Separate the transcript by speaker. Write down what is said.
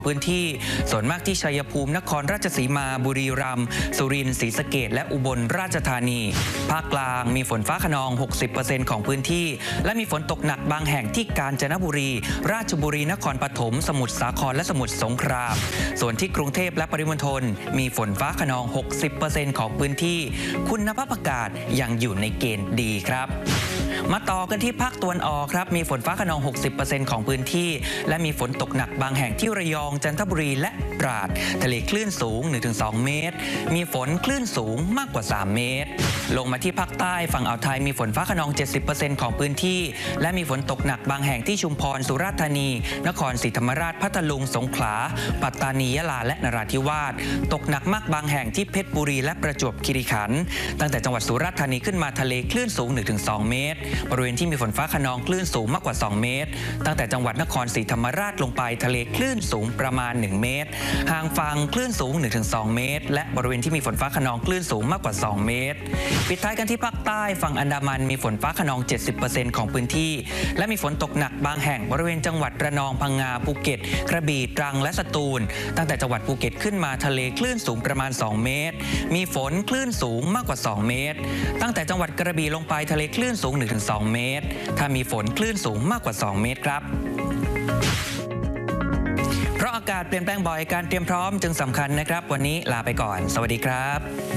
Speaker 1: พื้นที่ส่วนมากที่ชัยภูมินครราชสีมาบุรีรัมย์สุรินทร์ศรีสะเกษและอุบลราชธานีภาคกลางมีฝนฟ้าคะนอง 60% ของพื้นที่และมีฝนตกหนักบางแห่งที่กาญจนบุรีราชบุรีนครปฐมสมุทรสาครและสมุทรสงครามส่วนที่กรุงเทพและปริมณฑลมีฝนฟ้าคะนอง 60% ของพื้นที่คุณภาพอากาศยังอยู่ในเกณฑ์ดีครับมาต่อกันที่ภาคตะวันออกครับมีฝนฟ้าคะนอง 60% ของพื้นที่และมีฝนตกหนักบางแห่งที่ระยองจันทบุรีและตราดทะเลคลื่นสูง 1-2 เมตรมีฝนคลื่นสูงมากกว่า3เมตรลงมาที่ภาคใต้ฝั่งอ่าวไทยมีฝนฟ้าคะนอง 70% ของพื้นที่และมีฝนตกหนักบางแห่งที่ชุมพรสุราษฎร์ธานีนครศรีธรรมราชพัทลุงสงขลาปัตตานียะลาและนราธิวาสตกหนักมากบางแห่งที่เพชรบุรีและประจวบคีรีขันธ์ตั้งแต่จังหวัดสุราษฎร์ธานีขึ้นมาทะเลคลื่นสูง 1-2 เมตรบริเวณที่มีฝนฟ้าคะนองคลื่นสูงมากกว่า2เมตรตั้งแต่จังหวัดนครศรีธรรมราชลงไปทะเลคลื่นสูงประมาณ1เมตรห่างฝั่งคลื่นสูง 1-2 เมตรและบริเวณที่มีฝนฟ้าคะนองคลื่นสูงมากกว่า2เมตรปิดท้ายกันที่ภาคใต้ฝั่งอันดามันมีฝนฟ้าคะนอง 70% ของพื้นที่และมีฝนตกหนักบางแห่งบริเวณจังหวัดระนองพังงาภูเก็ตกระบี่ตรังและสตูลตั้งแต่จังหวัดภูเก็ตขึ้นมาทะเลคลื่นสูงประมาณ2เมตรมีฝนคลื่นสูงมากกว่า2เมตรตั้งแต่จังหวัดกระบี่ลงไปทะเลคลื่นสูง 1-2 เมตรถ้ามีฝนคลื่นสูงมากกว่า2เมตรครับเพราะอากาศเปลี่ยนแปลงบ่อยการเตรียมพร้อมจึงสำคัญนะครับวันนี้ลาไปก่อนสวัสดีครับ